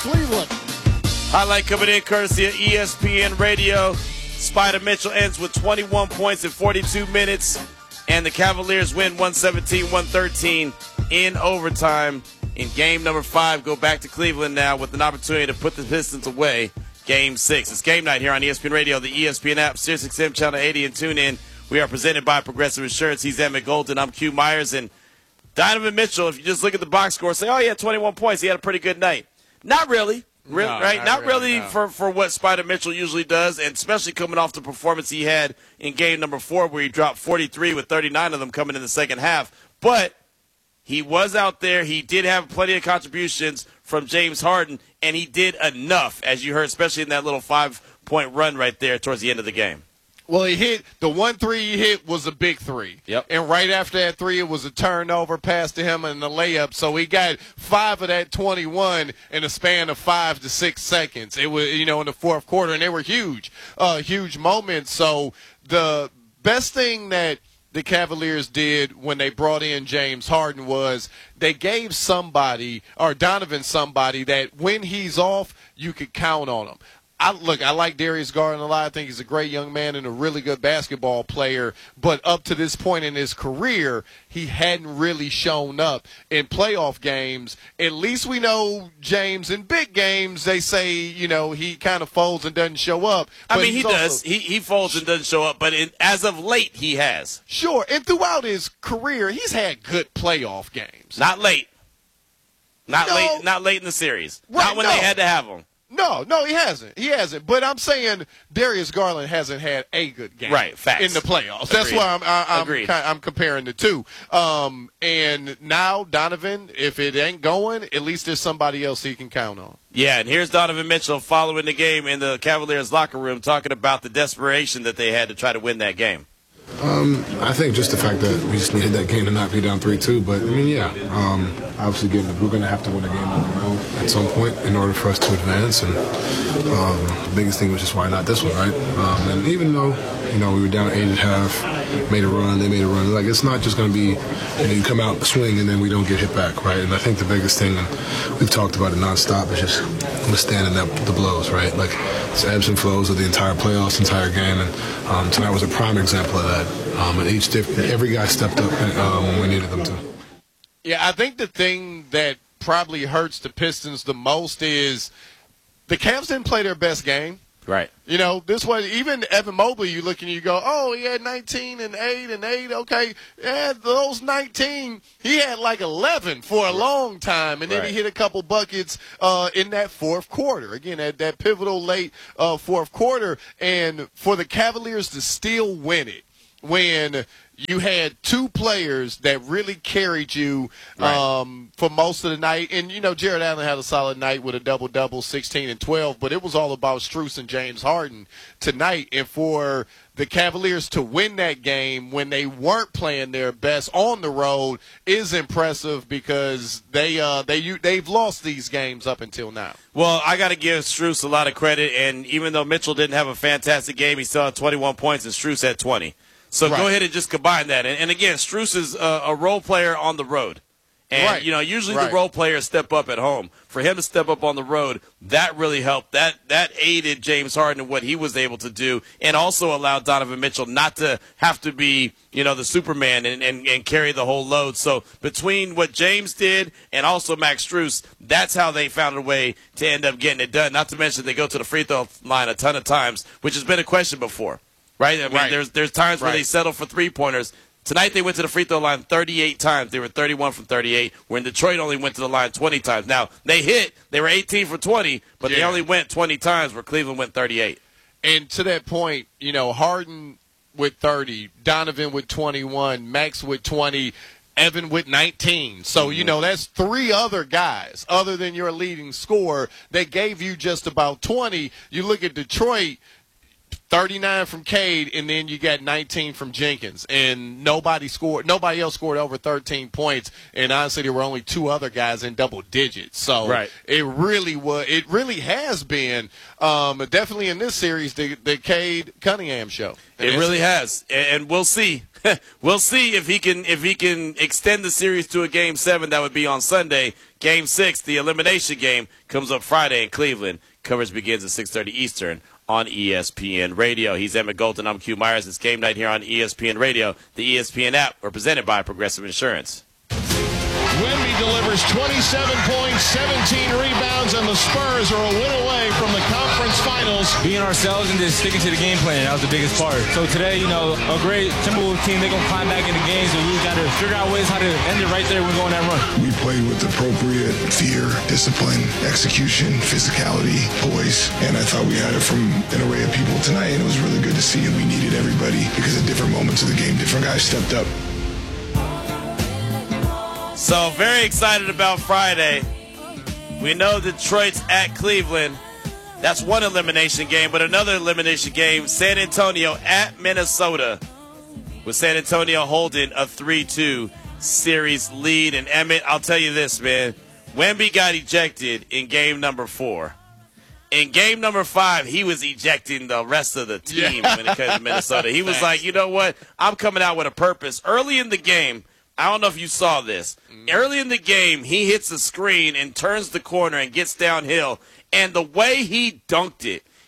Cleveland. Highlight coming in courtesy of ESPN Radio. Spider Mitchell ends with 21 points in 42 minutes, and the Cavaliers win 117-113 in overtime. In game number 5, go back to Cleveland now with an opportunity to put the Pistons away. Game 6. It's game night here on ESPN Radio, the ESPN app, SiriusXM Channel 80, and tune in. We are presented by Progressive Insurance. He's Emmett Golden. I'm Q Myers. And Donovan Mitchell, if you just look at the box score, say, oh, he had 21 points. He had a pretty good night. Not really. Right? Not really no. for what Spider Mitchell usually does, and especially coming off the performance he had in game number 4 where he dropped 43 with 39 of them coming in the second half. But he was out there. He did have plenty of contributions from James Harden, and he did enough, as you heard, especially in that little 5-point run right there towards the end of the game. Well, he hit the 1 3 he hit was a big 3. Yep. And right after that 3, it was a turnover pass to him and the layup. So he got 5 of that 21 in a span of 5 to 6 seconds. It was, in the fourth quarter, and they were huge moments. So the best thing that the Cavaliers did when they brought in James Harden was they gave somebody, or Donovan somebody, that when he's off, you could count on him. I like Darius Garland a lot. I think he's a great young man and a really good basketball player. But up to this point in his career, he hadn't really shown up in playoff games. At least we know James in big games, they say, he kind of folds and doesn't show up. I mean, he does. He folds and doesn't show up. But as of late, he has. Sure. And throughout his career, he's had good playoff games. Not late. Not late in the series. Right, not when they had to have him. No, he hasn't. He hasn't. But I'm saying Darius Garland hasn't had a good game, right? Facts. In the playoffs. Agreed. That's why I'm comparing the two. And now Donovan, if it ain't going, at least there's somebody else he can count on. Yeah, and here's Donovan Mitchell following the game in the Cavaliers locker room, talking about the desperation that they had to try to win that game. I think just the fact that we just needed that game to not be down 3-2. But, obviously we're going to have to win a game on the road at some point in order for us to advance. And the biggest thing was just why not this one, right? And even though, we were down 8 at half, made a run, they made a run. Like, it's not just going to be, you come out, swing, and then we don't get hit back, right? And I think the biggest thing, and we've talked about it nonstop, is just withstanding the blows, right? Like, it's ebbs and flows of the entire playoffs, entire game. And tonight was a prime example of that. And every guy stepped up when we needed them to. Yeah, I think the thing that probably hurts the Pistons the most is the Cavs didn't play their best game. Right. This was even Evan Mobley. You look and you go, oh, he had 19 and 8 and 8. Okay, yeah, those 19, he had like 11 for a long time, and then he hit a couple buckets in that fourth quarter. Again, that pivotal late fourth quarter, and for the Cavaliers to still win it when you had 2 players that really carried you for most of the night. And, Jared Allen had a solid night with a double-double, 16 and 12, but it was all about Strus and James Harden tonight. And for the Cavaliers to win that game when they weren't playing their best on the road is impressive because they've lost these games up until now. Well, I got to give Strus a lot of credit, and even though Mitchell didn't have a fantastic game, he still had 21 points, and Strus had 20. So go ahead and just combine that. And again, Strus is a role player on the road. And, usually the role players step up at home. For him to step up on the road, that really helped. That aided James Harden in what he was able to do, and also allowed Donovan Mitchell not to have to be, the Superman and carry the whole load. So between what James did and also Max Strus, that's how they found a way to end up getting it done. Not to mention they go to the free throw line a ton of times, which has been a question before. Right? I mean, there's times where they settle for three-pointers. Tonight they went to the free throw line 38 times. They were 31 from 38, where Detroit only went to the line 20 times. Now, they hit. They were 18 for 20, but they only went 20 times, where Cleveland went 38. And to that point, Harden with 30, Donovan with 21, Max with 20, Evan with 19. So, that's 3 other guys other than your leading scorer that gave you just about 20. You look at Detroit, 39 from Cade, and then you got 19 from Jenkins, and nobody else scored over 13 points, and honestly there were only 2 other guys in double digits. So it really has been definitely in this series the Cade Cunningham show. It really has, and we'll see. We'll see if he can extend the series to a Game 7. That would be on Sunday. Game 6, the elimination game, comes up Friday in Cleveland. Coverage begins at 6:30 Eastern on ESPN Radio. He's Emmett Golden. I'm Q Myers. It's game night here on ESPN Radio. The ESPN app, represented by Progressive Insurance. Wemby delivers 27 points, 17 rebounds, and the Spurs are a win away from the conference finals. Being ourselves and just sticking to the game plan, that was the biggest part. So today, a great Timberwolves team, they're going to climb back in the game, so we got to figure out ways how to end it right there when we go on that run. We played with appropriate fear, discipline, execution, physicality, poise, and I thought we had it from an array of people tonight, and it was really good to see, and we needed everybody because at different moments of the game, different guys stepped up. So very excited about Friday. We know Detroit's at Cleveland. That's one elimination game, but another elimination game, San Antonio at Minnesota, with San Antonio holding a 3-2 series lead. And Emmett, I'll tell you this, man. Wemby got ejected in game number 4. In game number 5, he was ejecting the rest of the team when it comes to Minnesota. He was like, you know what? I'm coming out with a purpose. Early in the game, I don't know if you saw this. Early in the game, he hits the screen and turns the corner and gets downhill. And the way he dunked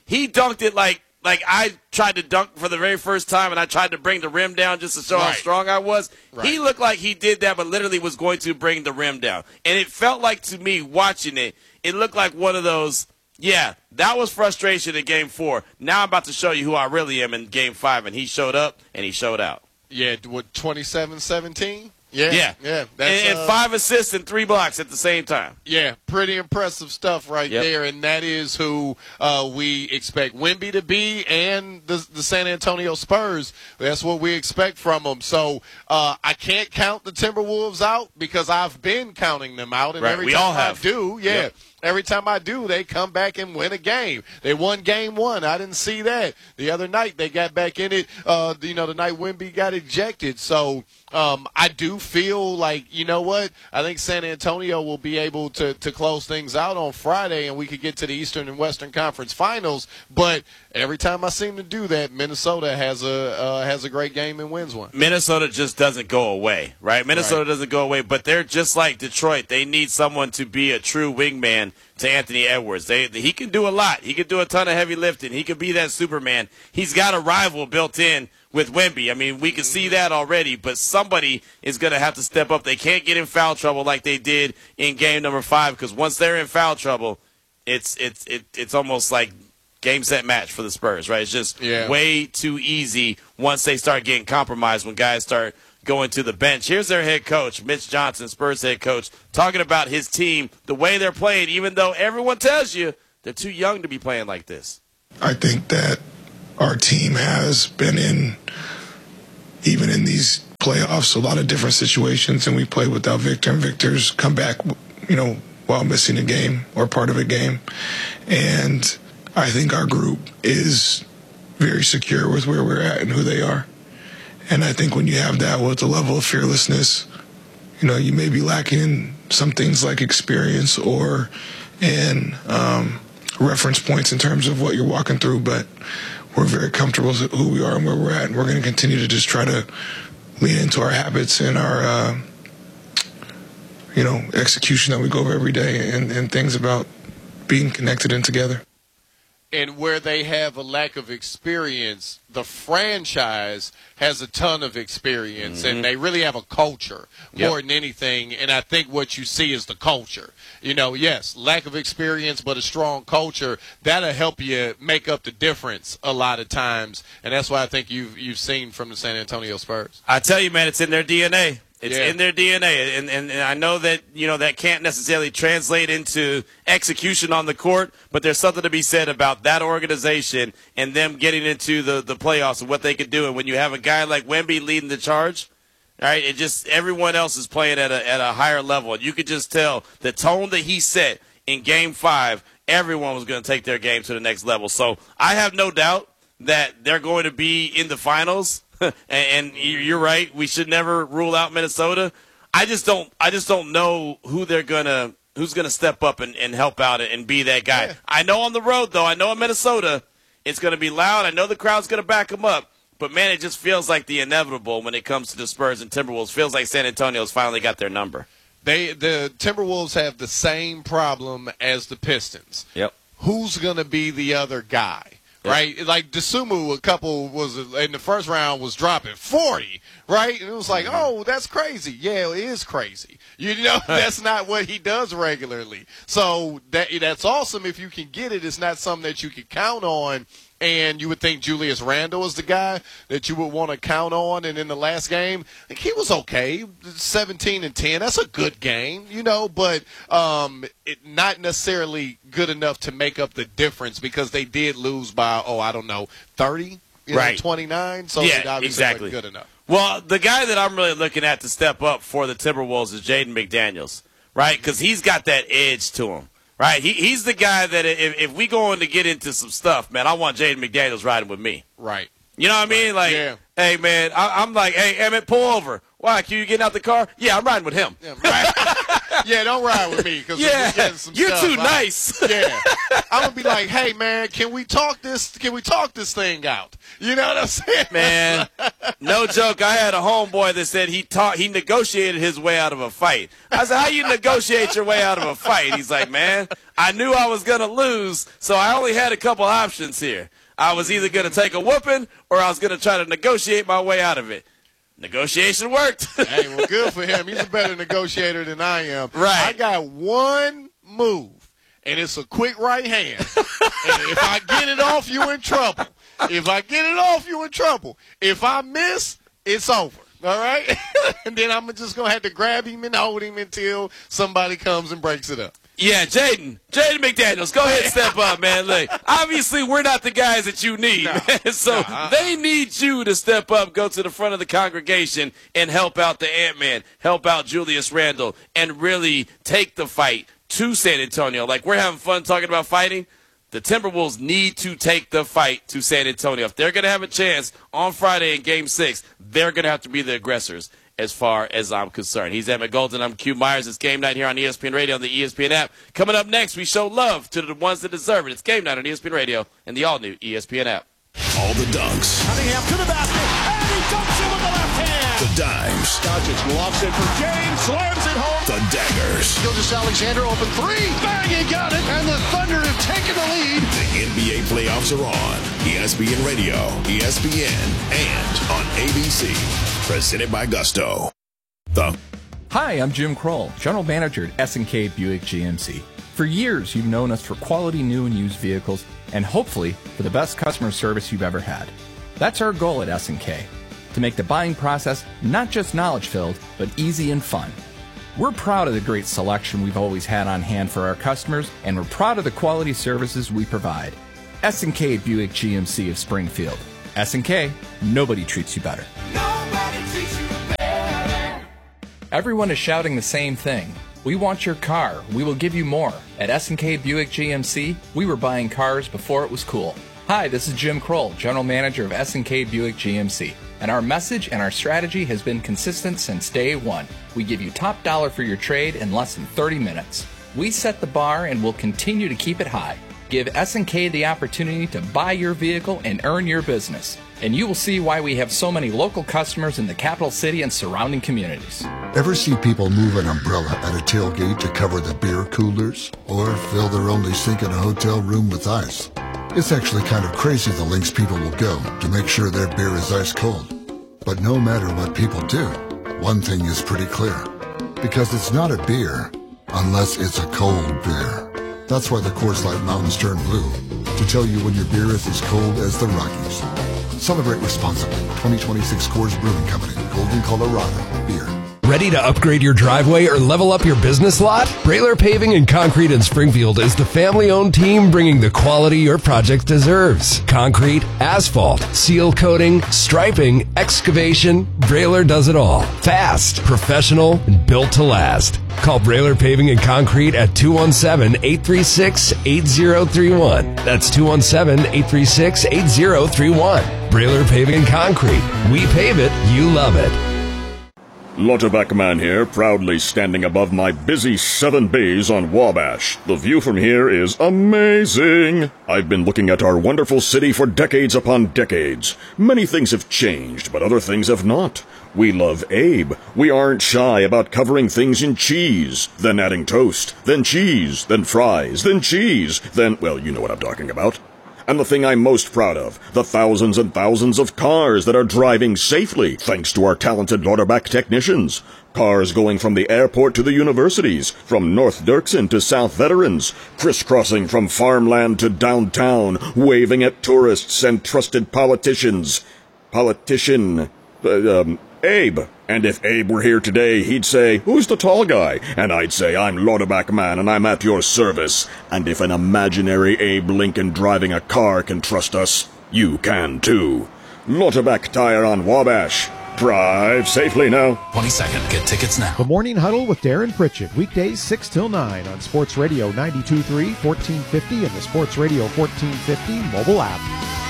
it like I tried to dunk for the very first time, and I tried to bring the rim down just to show how strong I was. He looked like he did that, but literally was going to bring the rim down. And it felt like, to me, watching it, it looked like one of those, that was frustration in game 4. Now I'm about to show you who I really am in game 5, and he showed up, and he showed out. Yeah, what, 27-17? Yeah. And 5 assists and 3 blocks at the same time. Yeah, pretty impressive stuff there, and that is who we expect Wemby to be, and the San Antonio Spurs. That's what we expect from them. So I can't count the Timberwolves out because I've been counting them out, and every time I do, every time I do, they come back and win a game. They won game 1. I didn't see that. The other night, they got back in it, the night Wemby got ejected. So I do feel like, you know what, I think San Antonio will be able to close things out on Friday, and we could get to the Eastern and Western Conference Finals. But every time I seem to do that, Minnesota has a great game and wins one. Minnesota just doesn't go away, right? Minnesota doesn't go away, but they're just like Detroit. They need someone to be a true wingman to Anthony Edwards. He can do a lot. He can do a ton of heavy lifting. He could be that Superman. He's got a rival built in with Wemby. I mean, we can see that already, but somebody is going to have to step up. They can't get in foul trouble like they did in game number 5, because once they're in foul trouble, it's almost like game, set, match for the Spurs, right? It's just way too easy once they start getting compromised, when guys start going to the bench. Here's their head coach, Mitch Johnson, Spurs head coach, talking about his team, the way they're playing, even though everyone tells you they're too young to be playing like this. I think that our team has been in, even in these playoffs, a lot of different situations, and we played without Victor, and Victor's come back, while missing a game or part of a game. And I think our group is very secure with where we're at and who they are. And I think when you have that with a level of fearlessness, you may be lacking in some things like experience or in reference points in terms of what you're walking through, but we're very comfortable with who we are and where we're at, and we're going to continue to just try to lean into our habits and our, execution that we go over every day, and things about being connected and together. And where they have a lack of experience, the franchise has a ton of experience, and they really have a culture more than anything. And I think what you see is the culture. Yes, lack of experience, but a strong culture, that'll help you make up the difference a lot of times. And that's why I think you've seen from the San Antonio Spurs. I tell you, man, it's in their DNA. It's in their DNA, and I know that that can't necessarily translate into execution on the court, but there's something to be said about that organization and them getting into the playoffs and what they could do. And when you have a guy like Wemby leading the charge, right, everyone else is playing at a higher level, and you could just tell the tone that he set in Game 5. Everyone was going to take their game to the next level. So I have no doubt that they're going to be in the finals, and you're right, we should never rule out Minnesota. I just don't know who's gonna step up and help out and be that guy. Yeah. I know on the road though, I know in Minnesota it's gonna be loud. I know the crowd's gonna back them up. But, man, it just feels like the inevitable when it comes to the Spurs and Timberwolves. Feels like San Antonio's finally got their number. The Timberwolves have the same problem as the Pistons. Yep. Who's going to be the other guy? Yep. Right? Like Dosunmu was in the first round was dropping 40, right? And it was like, oh, that's crazy. Yeah, it is crazy. You know, that's not what he does regularly. So that's awesome if you can get it. It's not something that you can count on. And you would think Julius Randle is the guy that you would want to count on. And in the last game, like, he was okay, 17-10. That's a good game, you know, but not necessarily good enough to make up the difference because they did lose by, 30, right, 29. So yeah, it obviously exactly wasn't good enough. Well, the guy that I'm really looking at to step up for the Timberwolves is Jaden McDaniels, right? Because he's got that edge to him. Right, he's the guy that if we going to get into some stuff, man, I want Jaden McDaniels riding with me. Right. You know what I mean? Like, yeah. Hey, man, I'm like, hey, Emmett, pull over. Why, Q, you getting out the car? Yeah, I'm riding with him. Yeah, right. Yeah, don't ride with me because you're too nice. Yeah, I'm gonna be like, hey, man, can we talk this thing out? You know what I'm saying? Man, no joke. I had a homeboy that said he negotiated his way out of a fight. I said, how you negotiate your way out of a fight? He's like, man, I knew I was gonna lose, so I only had a couple options here. I was either gonna take a whooping or I was gonna try to negotiate my way out of it. Negotiation worked. Hey, well, good for him. He's a better negotiator than I am. Right. I got one move, and it's a quick right hand. And if I get it off, you in trouble. If I miss, it's over. All right? And then I'm just going to have to grab him and hold him until somebody comes and breaks it up. Yeah, Jaden McDaniels, go ahead and step up, man. Look, obviously we're not the guys that you need, man. So they need you to step up, go to the front of the congregation, and help out the Ant-Man, help out Julius Randle, and really take the fight to San Antonio. Like, we're having fun talking about fighting. The Timberwolves need to take the fight to San Antonio. If they're going to have a chance on Friday in Game 6, they're going to have to be the aggressors. As far as I'm concerned. He's Emmett Golden. I'm Q Myers. It's Game Night here on ESPN Radio on the ESPN app. Coming up next, we show love to the ones that deserve it. It's Game Night on ESPN Radio and the all-new ESPN app. All the dunks. Cunningham to the basket, and he dunks it with the left hand. The dimes. Doncic lofts it for James, slams it home. The daggers. Gilgeous-Alexander open three. Bang, he got it, and the Thunder have taken the lead. The NBA playoffs are on. ESPN Radio, ESPN, and on ABC. Presented by Gusto. Hi, I'm Jim Kroll, General Manager at S&K Buick GMC. For years, you've known us for quality new and used vehicles, and hopefully for the best customer service you've ever had. That's our goal at S&K, to make the buying process not just knowledge-filled, but easy and fun. We're proud of the great selection we've always had on hand for our customers, and we're proud of the quality services we provide. S&K Buick GMC of Springfield. S&K, nobody treats you better. Everyone is shouting the same thing. We want your car. We will give you more. At S&K Buick GMC, we were buying cars before it was cool. Hi, this is Jim Kroll, General Manager of S&K Buick GMC. And our message and our strategy has been consistent since day one. We give you top dollar for your trade in less than 30 minutes. We set the bar and will continue to keep it high. Give S&K the opportunity to buy your vehicle and earn your business. And you will see why we have so many local customers in the capital city and surrounding communities. Ever see people move an umbrella at a tailgate to cover the beer coolers? Or fill their only sink in a hotel room with ice? It's actually kind of crazy the lengths people will go to make sure their beer is ice cold. But no matter what people do, one thing is pretty clear. Because it's not a beer unless it's a cold beer. That's why the Coors Light Mountains turn blue, to tell you when your beer is as cold as the Rockies. Celebrate responsibly. 2026 Coors Brewing Company, Golden, Colorado. Beer. Ready to upgrade your driveway or level up your business lot? Brailer Paving and Concrete in Springfield is the family-owned team bringing the quality your project deserves. Concrete, asphalt, seal coating, striping, excavation, Brailer does it all. Fast, professional, and built to last. Call Brailer Paving and Concrete at 217-836-8031. That's 217-836-8031. Brailer Paving and Concrete. We pave it, you love it. Lauterbach Man here, proudly standing above my busy 7 bays on Wabash. The view from here is amazing. I've been looking at our wonderful city for decades upon decades. Many things have changed, but other things have not. We love Abe. We aren't shy about covering things in cheese, then adding toast, then cheese, then fries, then cheese, then, well, you know what I'm talking about. And the thing I'm most proud of, the thousands and thousands of cars that are driving safely thanks to our talented Lauterbach technicians. Cars going from the airport to the universities, from North Dirksen to South Veterans, crisscrossing from farmland to downtown, waving at tourists and trusted politicians. Abe. And if Abe were here today, he'd say, "Who's the tall guy?" And I'd say, "I'm Lauterbach Man, and I'm at your service." And if an imaginary Abe Lincoln driving a car can trust us, you can too. Lauterbach Tire on Wabash. Drive safely now. 22nd. Get tickets now. The Morning Huddle with Darren Pritchett. Weekdays 6 till 9 on Sports Radio 92.3, 1450, and the Sports Radio 1450 mobile app.